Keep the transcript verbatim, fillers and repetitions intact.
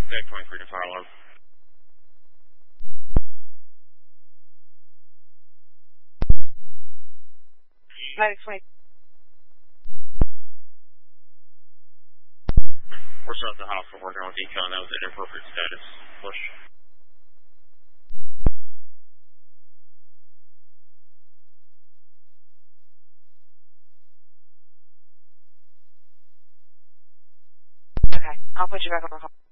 Day twenty-three to fire alarm. Medic twenty. We're still at the house. We're working on decon. That was an inappropriate status. Push. Okay, I'll put you back on the call.